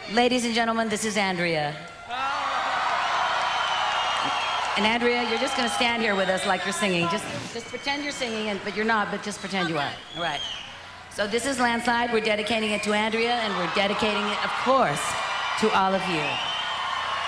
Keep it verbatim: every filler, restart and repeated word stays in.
Ladies and gentlemen, this is Andrea. And Andrea, you're just gonna stand here with us like you're singing. Just, just pretend you're singing, and, but you're not, but just pretend you are. All right. So this is Landslide. We're dedicating it to Andrea, and we're dedicating it, of course, to all of you.